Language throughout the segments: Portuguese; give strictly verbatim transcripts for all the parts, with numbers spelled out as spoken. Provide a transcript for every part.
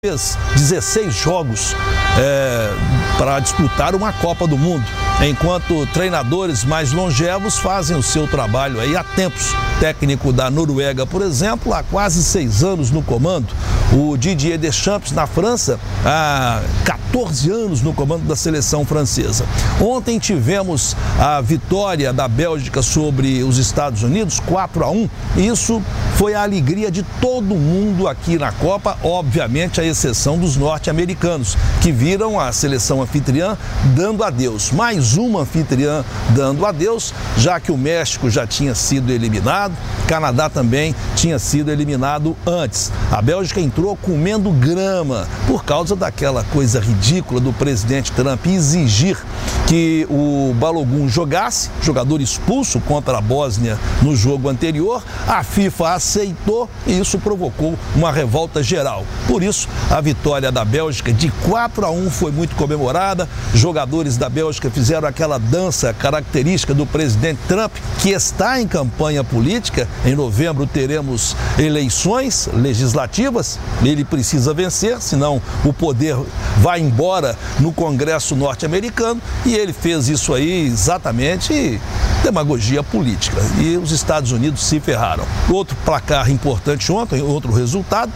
dezesseis jogos é, para disputar uma Copa do Mundo, enquanto treinadores mais longevos fazem o seu trabalho aí há tempos. Técnico da Noruega, por exemplo, há quase seis anos no comando. O Didier Deschamps, na França, há quatorze anos no comando da seleção francesa. Ontem tivemos a vitória da Bélgica sobre os Estados Unidos, quatro a um. Isso foi a alegria de todo mundo aqui na Copa, obviamente a exceção dos norte-americanos, que viram a seleção anfitriã dando adeus. Mais uma anfitriã dando adeus, já que o México já tinha sido eliminado, Canadá também tinha sido eliminado antes. A Bélgica entrou comendo grama por causa daquela coisa ridícula do presidente Trump exigir que o Balogun jogasse, jogador expulso contra a Bósnia no jogo anterior. A FIFA aceitou e isso provocou uma revolta geral. Por isso, a vitória da Bélgica de quatro a um foi muito comemorada. Jogadores da Bélgica fizeram aquela dança característica do presidente Trump, que está em campanha política. Em novembro teremos eleições legislativas. Ele precisa vencer, senão o poder vai embora no Congresso norte-americano. E ele fez isso aí exatamente demagogia política. E os Estados Unidos se ferraram. Outro placar importante ontem, outro resultado.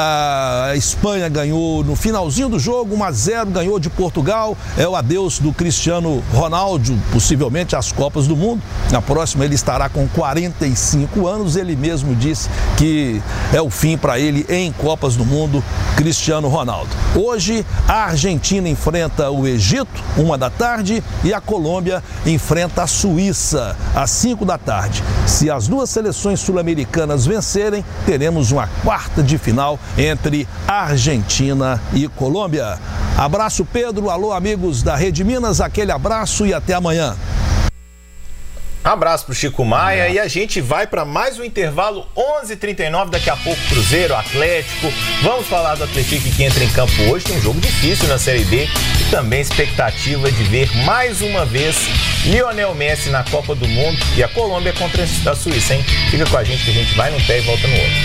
A Espanha ganhou no finalzinho do jogo, um a zero, ganhou de Portugal. É o adeus do Cristiano Ronaldo, possivelmente às Copas do Mundo. Na próxima ele estará com quarenta e cinco anos. Ele mesmo disse que é o fim para ele em Copas do Mundo, Cristiano Ronaldo. Hoje a Argentina enfrenta o Egito, uma da tarde, e a Colômbia enfrenta a Suíça, às cinco da tarde. Se as duas seleções sul-americanas vencerem, teremos uma quarta de final entre Argentina e Colômbia. Abraço, Pedro. Alô, amigos da Rede Minas. Aquele abraço e até amanhã. Abraço pro Chico Maia e a gente vai para mais um intervalo. Onze e trinta e nove, daqui a pouco Cruzeiro, Atlético. Vamos falar do Atlético que entra em campo hoje. Tem um jogo difícil na Série B e também expectativa de ver mais uma vez Lionel Messi na Copa do Mundo e a Colômbia contra a Suíça, hein? Fica com a gente que a gente vai num pé e volta no outro.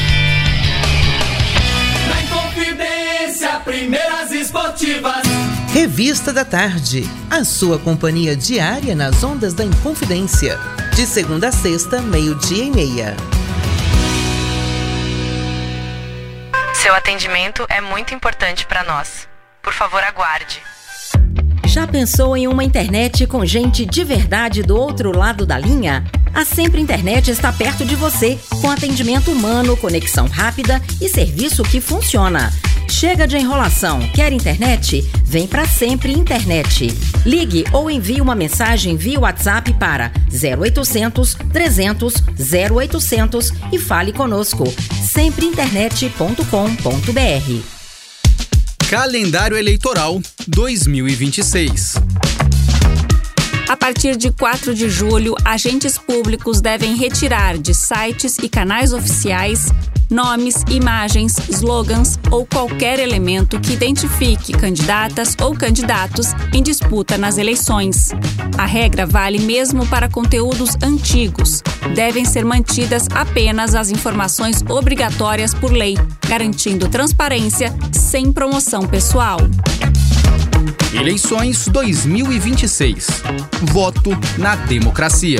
Na Inconfidência, Primeiras Esportivas. Revista da Tarde, a sua companhia diária nas ondas da Inconfidência. De segunda a sexta, meio-dia e meia. Seu atendimento é muito importante para nós. Por favor, aguarde. Já pensou em uma internet com gente de verdade do outro lado da linha? A Sempre Internet está perto de você, com atendimento humano, conexão rápida e serviço que funciona. Chega de enrolação. Quer internet? Vem pra Sempre Internet. Ligue ou envie uma mensagem via WhatsApp para zero oitocentos, trezentos, zero oitocentos e fale conosco. sempre internet ponto com ponto b r. Calendário Eleitoral dois mil e vinte e seis. A partir de quatro de julho, agentes públicos devem retirar de sites e canais oficiais nomes, imagens, slogans ou qualquer elemento que identifique candidatas ou candidatos em disputa nas eleições. A regra vale mesmo para conteúdos antigos. Devem ser mantidas apenas as informações obrigatórias por lei, garantindo transparência sem promoção pessoal. Eleições dois mil e vinte e seis. Voto na democracia.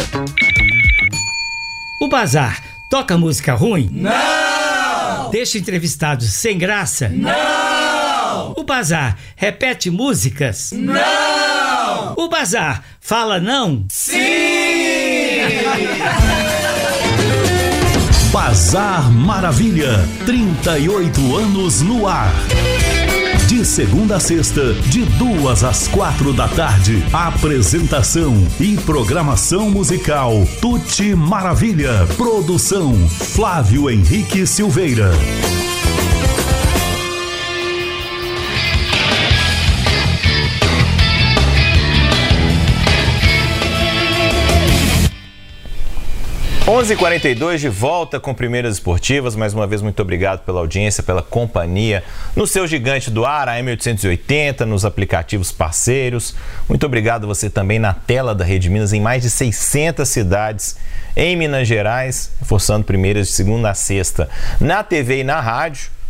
O Bazar toca música ruim? Não! Deixa entrevistados sem graça? Não! O Bazar repete músicas? Não! O Bazar fala não? Sim! Bazar Maravilha, trinta e oito anos no ar. De segunda a sexta, de duas às quatro da tarde. Apresentação e programação musical Tuti Maravilha. Produção Flávio Henrique Silveira. onze e quarenta e dois, de volta com Primeiras Esportivas. Mais uma vez, muito obrigado pela audiência, pela companhia no seu gigante do ar, a M oitocentos e oitenta, nos aplicativos parceiros. Muito obrigado você também na tela da Rede Minas, em mais de seiscentas cidades em Minas Gerais, reforçando Primeiras de segunda a sexta na T V e na rádio.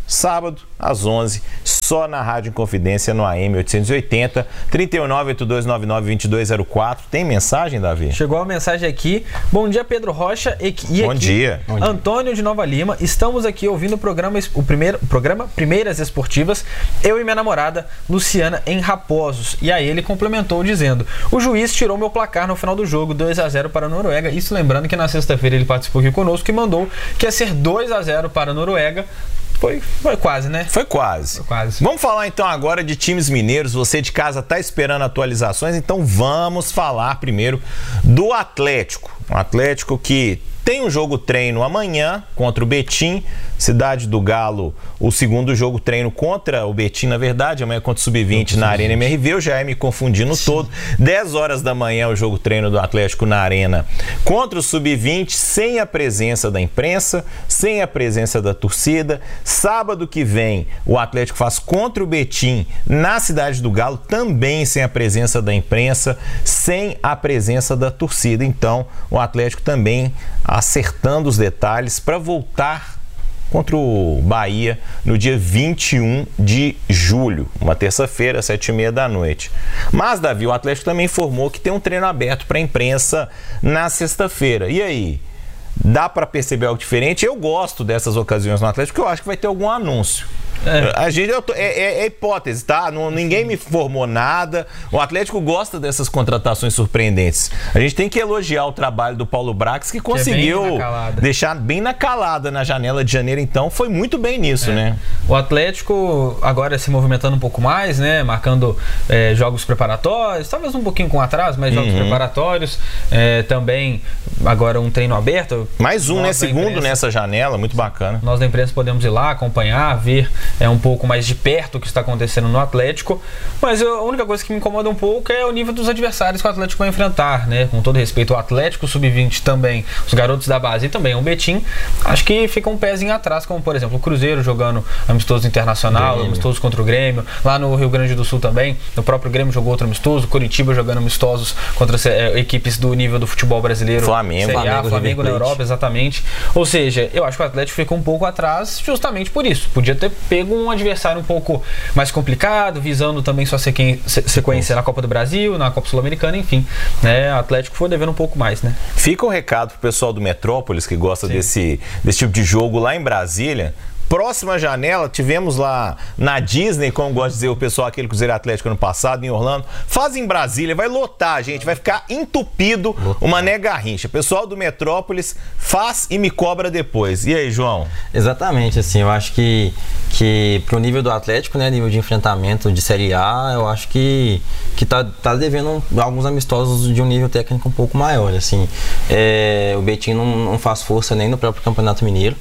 sábado, às onze, só na Rádio Inconfidência, no A M oitocentos e oitenta, trinta e nove, oitenta e dois, noventa e nove, vinte e dois zero quatro. Tem mensagem, Davi? Chegou a mensagem aqui. Bom dia, Pedro Rocha e, e Bom aqui, dia. Antônio de Nova Lima. Estamos aqui ouvindo o programa, o primeiro, programa Primeiras Esportivas, eu e minha namorada, Luciana, em Raposos. E aí ele complementou dizendo: o juiz tirou meu placar no final do jogo, dois a zero para a Noruega. Isso lembrando que na sexta-feira ele participou aqui conosco e mandou que ia ser dois a zero para a Noruega. Foi, foi quase, né? Foi quase. Foi quase. Vamos falar então agora de times mineiros. Você de casa está esperando atualizações, então vamos falar primeiro do Atlético. Um Atlético que tem um jogo treino amanhã contra o Betim, Cidade do Galo, o segundo jogo treino contra o Betim, na verdade, amanhã contra o sub vinte na Arena M R V, eu já ia me confundindo Sim. todo. dez horas da manhã o jogo treino do Atlético na Arena contra o sub vinte, sem a presença da imprensa, sem a presença da torcida. Sábado que vem o Atlético faz contra o Betim na Cidade do Galo, também sem a presença da imprensa, sem a presença da torcida. Então o Atlético também acertando os detalhes para voltar contra o Bahia no dia vinte e um de julho, uma terça-feira, sete e meia da noite. Mas, Davi, o Atlético também informou que tem um treino aberto para a imprensa na sexta-feira. E aí? Dá para perceber algo diferente? Eu gosto dessas ocasiões no Atlético, porque eu acho que vai ter algum anúncio. É. A gente, eu tô, é, é, é hipótese, tá? Não, ninguém me informou nada. O Atlético gosta dessas contratações surpreendentes. A gente tem que elogiar o trabalho do Paulo Brax, que conseguiu que é bem deixar bem na calada na janela de janeiro, então foi muito bem nisso, é. né? O Atlético agora se movimentando um pouco mais, né? Marcando é, jogos preparatórios, talvez um pouquinho com atraso, mas jogos uhum. preparatórios. É, também agora um treino aberto. Mais um, né? Segundo nessa janela, muito bacana. Nós da imprensa podemos ir lá, acompanhar, ver é um pouco mais de perto o que está acontecendo no Atlético, mas a única coisa que me incomoda um pouco é o nível dos adversários que o Atlético vai enfrentar, né? Com todo respeito ao Atlético, o sub vinte também, os garotos da base e também o Betim, acho que fica um pezinho atrás, como por exemplo o Cruzeiro jogando amistoso internacional, Grêmio. amistoso contra o Grêmio, lá no Rio Grande do Sul também, o próprio Grêmio jogou outro amistoso, Curitiba jogando amistosos contra é, equipes do nível do futebol brasileiro, Flamengo, Série A, Flamengo, Flamengo na Europa, exatamente. Ou seja, eu acho que o Atlético fica um pouco atrás justamente por isso, podia ter pego um adversário um pouco mais complicado, visando também sua sequência na Copa do Brasil, na Copa Sul-Americana, enfim, né? O Atlético foi devendo um pouco mais, né? Fica o recado pro pessoal do Metrópolis que gosta desse, desse tipo de jogo lá em Brasília. Próxima janela, tivemos lá na Disney, como gosta de dizer o pessoal, aquele Cruzeiro Atlético ano passado, em Orlando. Faz em Brasília, vai lotar, gente, vai ficar entupido o Mané Garrincha. Pessoal do Metrópolis, faz e me cobra depois. E aí, João? Exatamente, assim, eu acho que, que pro nível do Atlético, né, nível de enfrentamento de Série A, eu acho que, que tá, tá devendo alguns amistosos de um nível técnico um pouco maior, assim. É, o Betim não, não faz força nem no próprio Campeonato Mineiro.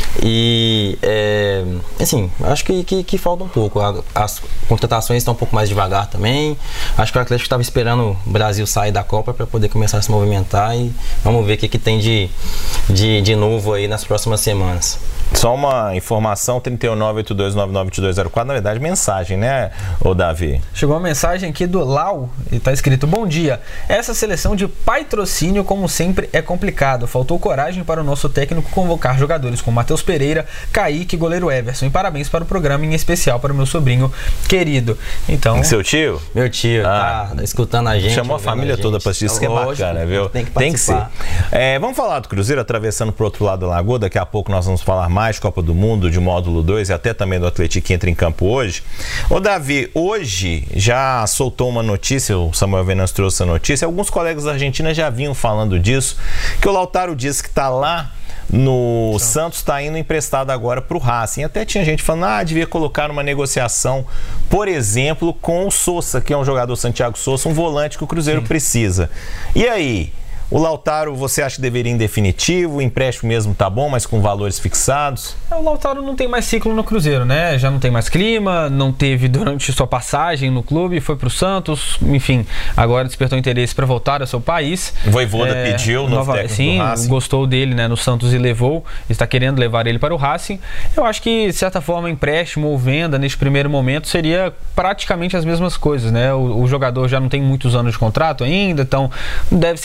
E... É, É, assim, acho que, que, que falta um pouco. As contratações estão um pouco mais devagar também. Acho que o Atlético estava esperando o Brasil sair da Copa para poder começar a se movimentar e vamos ver o que, que tem de, de, de novo aí nas próximas semanas. Só uma informação, trinta e nove, oitenta e dois, noventa e nove, vinte e dois zero quatro, na verdade, mensagem, né, ô Davi? Chegou uma mensagem aqui do Lau e tá escrito: bom dia, essa seleção de patrocínio, como sempre, é complicado. Faltou coragem para o nosso técnico convocar jogadores como Matheus Pereira, Kaique e goleiro Everson. E parabéns para o programa, em especial para o meu sobrinho querido. Então... Seu tio? Meu tio, ah, tá escutando a gente. Chamou a família a toda para assistir, isso que é bacana, viu? Tem que, tem que ser. É, vamos falar do Cruzeiro atravessando para o outro lado da lagoa, daqui a pouco nós vamos falar mais mais Copa do Mundo de módulo dois e até também do Atlético que entra em campo hoje. Ô Davi, hoje já soltou uma notícia, o Samuel Venâncio trouxe essa notícia, alguns colegas da Argentina já vinham falando disso, que o Lautaro Dias, que está lá no Santos, está indo emprestado agora para o Racing. Até tinha gente falando, ah, devia colocar uma negociação, por exemplo, com o Sousa, que é um jogador, Santiago Sousa, um volante que o Cruzeiro Sim. precisa. E aí? O Lautaro, você acha que deveria ir em definitivo? O empréstimo mesmo tá bom, mas com valores fixados? O Lautaro não tem mais ciclo no Cruzeiro, né? Já não tem mais clima, não teve durante sua passagem no clube, foi pro Santos, enfim, agora despertou interesse para voltar ao seu país. O Voivoda é, pediu, no nova, técnico sim, do Racing. Gostou dele, né, no Santos e levou, está querendo levar ele para o Racing. Eu acho que, de certa forma, empréstimo ou venda neste primeiro momento seria praticamente as mesmas coisas, né? O, o jogador já não tem muitos anos de contrato ainda, então deve ser negociado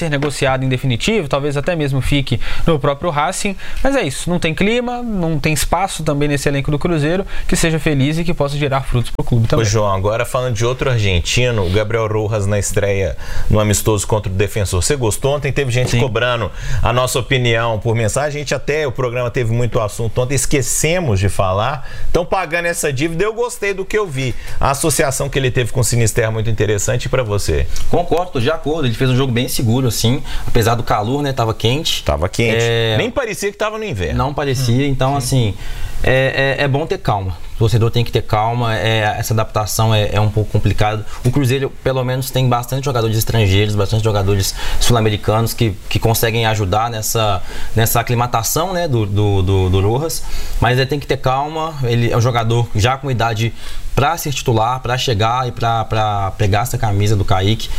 anunciado em definitivo, talvez até mesmo fique no próprio Racing, mas é isso, não tem clima, não tem espaço também nesse elenco do Cruzeiro, que seja feliz e que possa gerar frutos pro clube também. Ô João, agora falando de outro argentino, o Gabriel Rojas na estreia no amistoso contra o Defensor. Você gostou? Ontem teve gente Sim. cobrando a nossa opinião por mensagem, a gente até, o programa teve muito assunto ontem, esquecemos de falar, estão pagando essa dívida, eu gostei do que eu vi. A associação que ele teve com o Sinisterra é muito interessante. E pra você? Concordo, tô de acordo, ele fez um jogo bem seguro, assim, apesar do calor, né, tava quente. Tava quente, é... nem parecia que tava no inverno. Não parecia, hum, então sim. assim, é, é, é bom ter calma. O torcedor tem que ter calma, é, essa adaptação é, é um pouco complicado. O Cruzeiro, pelo menos, tem bastante jogadores estrangeiros, bastante jogadores sul-americanos que, que conseguem ajudar nessa, nessa aclimatação, né, do, do, do, do Rojas. Mas é, tem que ter calma, ele é um jogador já com idade para ser titular, para chegar e para pegar essa camisa do Kaique.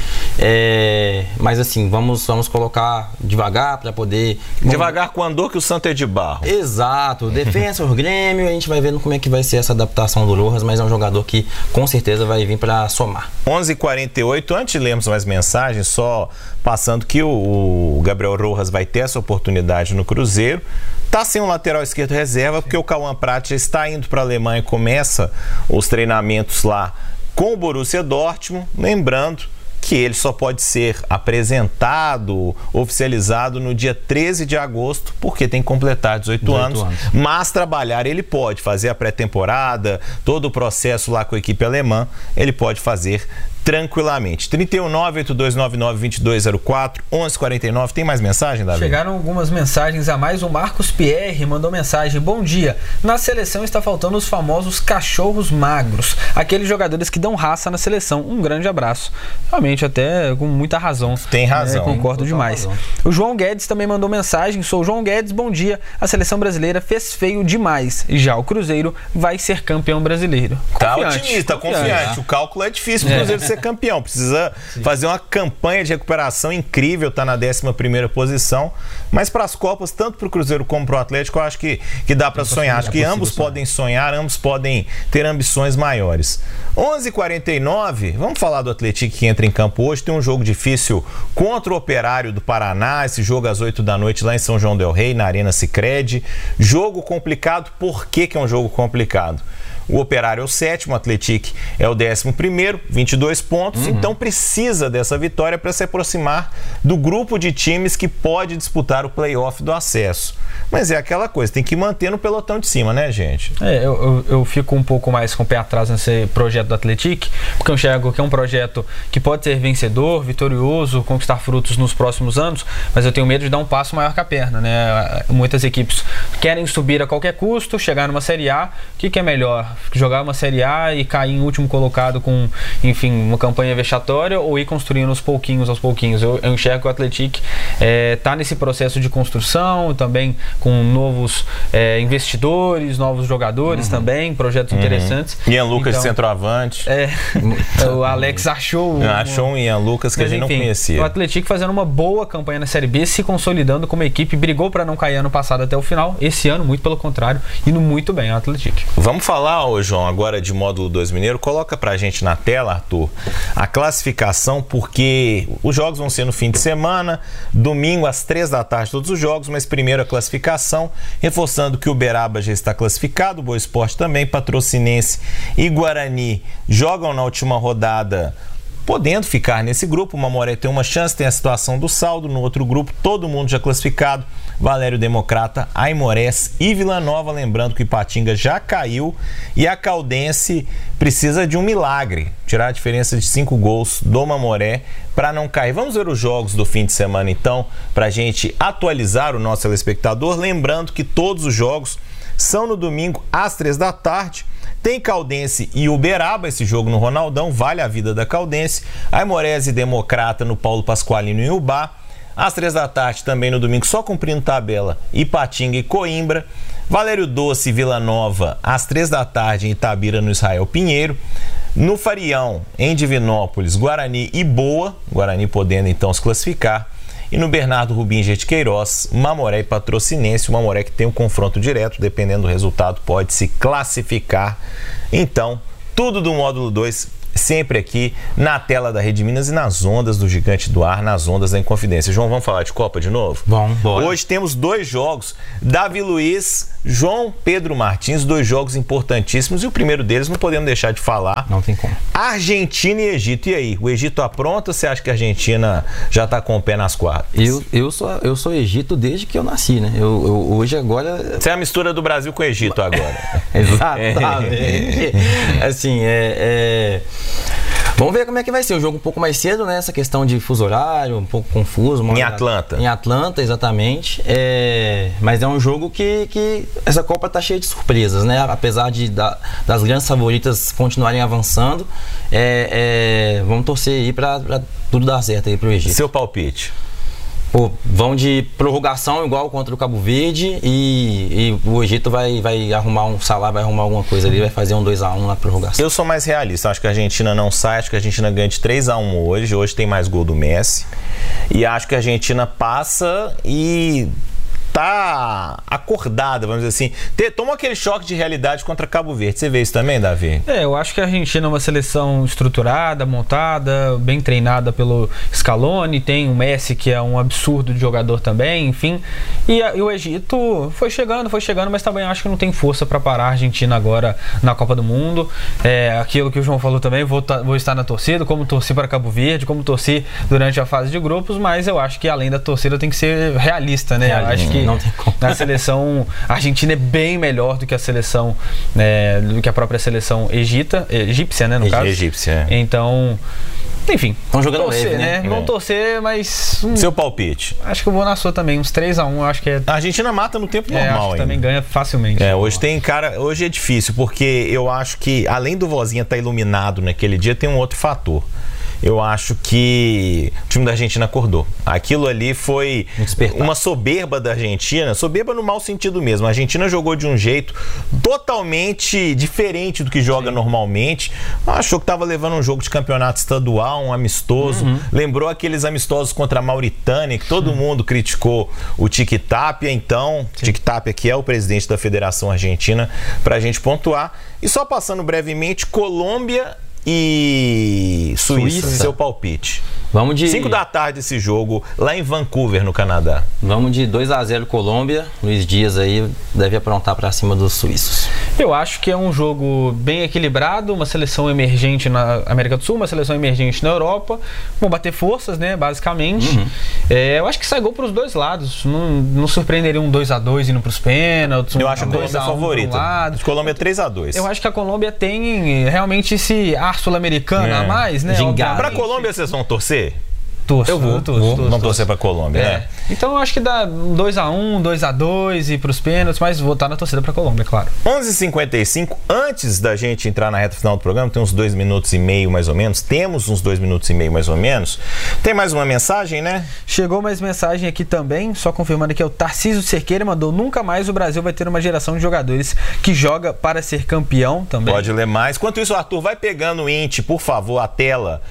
É, mas assim, vamos, vamos colocar devagar para poder... Devagar com o andor que o Santo é de barro. Exato, defesa, o Grêmio, a gente vai vendo como é que vai ser essa adaptação do Rojas, mas é um jogador que com certeza vai vir para somar. onze e quarenta e oito, antes de lermos mais mensagens, só passando que o, o Gabriel Rojas vai ter essa oportunidade no Cruzeiro. Tá sem um lateral esquerdo reserva, porque o Cauã Prat já está indo para a Alemanha e começa os treinamentos lá com o Borussia Dortmund. Lembrando que ele só pode ser apresentado, oficializado no dia treze de agosto, porque tem que completar dezoito anos, mas trabalhar ele pode, fazer a pré-temporada, todo o processo lá com a equipe alemã, ele pode fazer tranquilamente. trinta e um, nove oito dois nove nove, vinte e dois zero quatro, onze e quarenta e nove. Tem mais mensagem, Davi? Chegaram algumas mensagens a mais. O Marcos Pierre mandou mensagem: bom dia, na seleção está faltando os famosos cachorros magros, aqueles jogadores que dão raça na seleção. Um grande abraço. Realmente, até com muita razão. Tem razão. É, concordo demais. Razão. O João Guedes também mandou mensagem: sou o João Guedes, bom dia, a seleção brasileira fez feio demais, já o Cruzeiro vai ser campeão brasileiro. Tá otimista, confiante. confiante. O cálculo é difícil pro Cruzeiro é. ser campeão, precisa Sim. fazer uma campanha de recuperação incrível, tá na décima primeira posição, mas para as Copas, tanto para o Cruzeiro como para o Atlético, eu acho que, que dá para sonhar, acho que ambos sonhar. podem sonhar, ambos podem ter ambições maiores. onze e quarenta e nove, vamos falar do Atlético que entra em campo hoje, tem um jogo difícil contra o Operário do Paraná, esse jogo às oito da noite lá em São João del Rei, na Arena Sicredi, jogo complicado. Por que que é um jogo complicado? O Operário é o sétimo, o Atlético é o décimo primeiro, vinte e dois pontos, uhum. então precisa dessa vitória para se aproximar do grupo de times que pode disputar o play-off do acesso. Mas é aquela coisa, tem que manter no pelotão de cima, né, gente? É, eu, eu, eu fico um pouco mais com o pé atrás nesse projeto do Atlético, porque eu enxergo que é um projeto que pode ser vencedor, vitorioso, conquistar frutos nos próximos anos, mas eu tenho medo de dar um passo maior que a perna, né? Muitas equipes querem subir a qualquer custo, chegar numa Série A. O que, que é melhor? Jogar uma Série A e cair em último colocado com, enfim, uma campanha vexatória, ou ir construindo aos pouquinhos, aos pouquinhos? Eu, eu enxergo que o Atlético está é, nesse processo de construção, também com novos é, investidores, novos jogadores uhum. também, projetos uhum. interessantes. Ian Lucas então, de centroavante. É, o Alex achou... Achou um Ian Lucas que Mas, a gente enfim, não conhecia. O Atlético fazendo uma boa campanha na Série B, se consolidando como equipe, brigou para não cair ano passado até o final, esse ano, muito pelo contrário, indo muito bem o Atlético. Vamos falar, ô João, agora de módulo dois Mineiro, coloca pra gente na tela, Arthur, a classificação, porque os jogos vão ser no fim de semana, domingo às três da tarde todos os jogos, mas primeiro a classificação, reforçando que o Uberaba já está classificado, o Boa Esporte também, Patrocinense e Guarani jogam na última rodada, podendo ficar nesse grupo. O Mamoré tem uma chance, tem a situação do saldo. No outro grupo, todo mundo já classificado: Valério Democrata, Aimorés e Vila Nova. Lembrando que o Ipatinga já caiu e a Caldense precisa de um milagre, tirar a diferença de cinco gols do Mamoré para não cair. Vamos ver os jogos do fim de semana, então, para a gente atualizar o nosso telespectador. Lembrando que todos os jogos são no domingo às três da tarde. Tem Caldense e Uberaba, esse jogo no Ronaldão, vale a vida da Caldense. Aimorés e Democrata no Paulo Pasqualino em Ubá. Às três da tarde, também no domingo, só cumprindo tabela, Ipatinga e Coimbra. Valério Doce e Vila Nova, às três da tarde, em Itabira, no Israel Pinheiro. No Farião, em Divinópolis, Guarani e Boa. Guarani podendo, então, se classificar. E no Bernardo Rubinger de Queiroz, Mamoré e Patrocinense. O Mamoré, que tem um confronto direto, dependendo do resultado, pode se classificar. Então, tudo do módulo dois sempre aqui na tela da Rede Minas e nas ondas do Gigante do Ar, nas ondas da Inconfidência. João, vamos falar de Copa de novo? Vamos, bora. Hoje temos dois jogos, Davi Luiz, João Pedro Martins, dois jogos importantíssimos, e o primeiro deles não podemos deixar de falar. Não tem como. Argentina e Egito. E aí, o Egito apronta ou você acha que a Argentina já está com o pé nas quadras? Eu, eu, sou, eu sou Egito desde que eu nasci, né? Eu, eu, hoje, agora... Você é a mistura do Brasil com o Egito agora. Exatamente. Assim, é... é... Vamos ver como é que vai ser. O jogo um pouco mais cedo, né? Essa questão de fuso horário, um pouco confuso. Em Atlanta. Em Atlanta, exatamente. É... Mas é um jogo que, que essa Copa tá cheia de surpresas, né? Apesar de, da, das grandes favoritas continuarem avançando, é, é... vamos torcer aí pra, pra tudo dar certo aí pro Egito. Seu palpite? Pô, vão de prorrogação igual contra o Cabo Verde e, e o Egito vai, vai arrumar um salário, vai arrumar alguma coisa ali, vai fazer um dois a um na prorrogação. Eu sou mais realista, acho que a Argentina não sai, acho que a Argentina ganha de três a um hoje, hoje tem mais gol do Messi, e acho que a Argentina passa e... tá acordada, vamos dizer assim. Te, toma aquele choque de realidade contra Cabo Verde. Você vê isso também, Davi? É, eu acho que a Argentina é uma seleção estruturada, montada, bem treinada pelo Scaloni. Tem o Messi, que é um absurdo de jogador também, enfim. E, a, e o Egito foi chegando, foi chegando, mas também acho que não tem força para parar a Argentina agora na Copa do Mundo. É, aquilo que o João falou também, vou, vou estar na torcida, como torci para Cabo Verde, como torci durante a fase de grupos, mas eu acho que além da torcida tem que ser realista, né? Eu acho que não tem como. A seleção argentina é bem melhor do que a seleção, é, do que a própria seleção egita, egípcia, né, no e, caso. Egípcia. Então, enfim. Estão jogando torcer, leve, né? né? Vão é. torcer, mas... Hum, Seu palpite? Acho que eu vou na sua também, uns três a um, acho que é... A Argentina mata no tempo é, normal acho que ainda. também ganha facilmente. É, hoje tem cara... Hoje é difícil, porque eu acho que, além do Vozinha estar iluminado naquele dia, tem um outro fator. Eu acho que o time da Argentina acordou. Aquilo ali foi uma soberba da Argentina, soberba no mau sentido mesmo. A Argentina jogou de um jeito totalmente diferente do que joga Sim. normalmente. Achou que estava levando um jogo de campeonato estadual, um amistoso. Uhum. Lembrou aqueles amistosos contra a Mauritânia, que todo uhum. mundo criticou o Tiki Tapia. Então, Tiki Tapia, que é o presidente da Federação Argentina, para a gente pontuar. E só passando brevemente, Colômbia e Suíça, Suíça. Seu palpite. Vamos de... cinco da tarde esse jogo, lá em Vancouver, no Canadá. Vamos de dois a zero Colômbia. Luiz Dias aí deve aprontar para cima dos suíços. Eu acho que é um jogo bem equilibrado, uma seleção emergente na América do Sul, uma seleção emergente na Europa. Vão bater forças, né, basicamente. Uhum. É, eu acho que sai gol para os dois lados. Não, não surpreenderia um dois a dois indo para os pênaltis. Um eu acho a Colômbia favorita. Um Colômbia três a dois. Eu acho que a Colômbia tem realmente esse ar sul-americano é. a mais, né? Para a Colômbia vocês vão torcer? Torço, eu vou, eu torço, vou torço, não torcer pra Colômbia, é. né? Então eu acho que dá dois a um, dois a dois e pros pênaltis, mas vou estar na torcida pra Colômbia, claro. onze e cinquenta e cinco, antes da gente entrar na reta final do programa, tem uns dois minutos e meio mais ou menos, temos uns dois minutos e meio mais ou menos. Tem mais uma mensagem, né? Chegou mais mensagem aqui também, só confirmando que é o Tarcísio Cerqueira, mandou: nunca mais o Brasil vai ter uma geração de jogadores que joga para ser campeão também. Pode ler mais. Enquanto isso, Arthur, vai pegando o int, por favor, a tela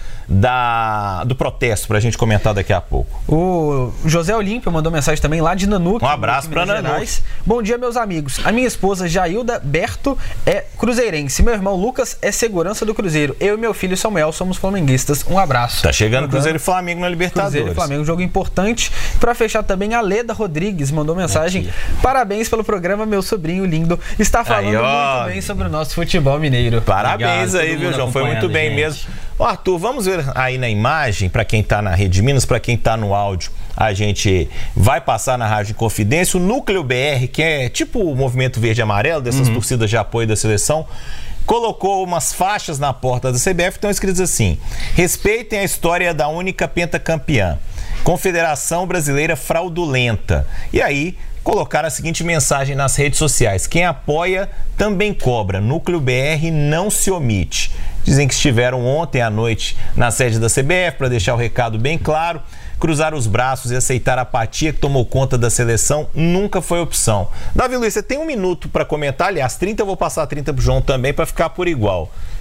da, do protesto pra gente comentar daqui a pouco. O José Olímpio mandou mensagem também lá de Nanuque. Um abraço pra Nanuque. Bom dia, meus amigos. A minha esposa Jailda Berto é cruzeirense. Meu irmão Lucas é segurança do Cruzeiro. Eu e meu filho Samuel somos flamenguistas. Um abraço. Tá chegando Cruzeiro e Flamengo na Libertadores. Cruzeiro e Flamengo, jogo importante. Pra fechar também, a Leda Rodrigues mandou mensagem. Aqui. Parabéns pelo programa, meu sobrinho lindo está falando aí, muito bem sobre o nosso futebol mineiro. Parabéns. Obrigado, aí, viu, João? Foi muito bem, gente. mesmo. Ô, Arthur, vamos ver aí na imagem, para quem está na Rede Minas, para quem está no áudio, a gente vai passar na Rádio Inconfidência, o Núcleo B R, que é tipo o movimento verde e amarelo, dessas uhum. torcidas de apoio da seleção, colocou umas faixas na porta da C B F, estão escritas assim: respeitem a história da única pentacampeã, Confederação Brasileira Fraudulenta. E aí colocaram a seguinte mensagem nas redes sociais: quem apoia também cobra, Núcleo B R não se omite. Dizem que estiveram ontem à noite na sede da C B F para deixar o recado bem claro. Cruzar os braços e aceitar a apatia que tomou conta da seleção nunca foi opção. Davi Luiz, você tem um minuto para comentar, aliás, trinta, eu vou passar trinta pro João também para ficar por igual.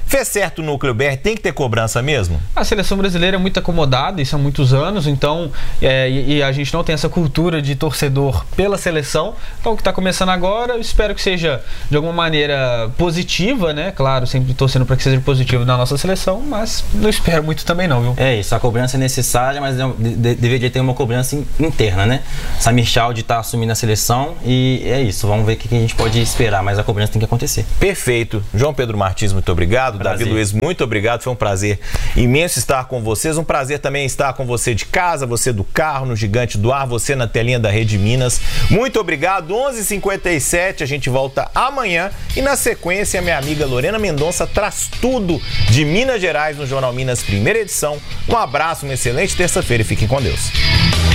Fez certo o Núcleo B R, tem que ter cobrança mesmo? A seleção brasileira é muito acomodada, isso há muitos anos, então, é, e, e a gente não tem essa cultura de torcedor pela seleção. Então, o que está começando agora, eu espero que seja de alguma maneira positiva, né? Claro, sempre torcendo para que seja positivo na nossa seleção, mas não espero muito também não, viu? É isso, a cobrança é necessária, mas de, de, deveria ter uma cobrança interna, né? Samir Chaldi está assumindo a seleção e é isso, vamos ver o que a gente pode esperar, mas a cobrança tem que acontecer. Perfeito. João Pedro Martins, muito obrigado. Prazer. Davi Luiz, muito obrigado. Foi um prazer imenso estar com vocês. Um prazer também estar com você de casa, você do carro, no Gigante do Ar, você na telinha da Rede Minas. Muito obrigado. onze e cinquenta e sete, a gente volta amanhã e na sequência a minha amiga Lorena Mendonça traz tudo de Minas Gerais no Jornal Minas, primeira edição. Um abraço, uma excelente terça-feira e fiquem com Deus.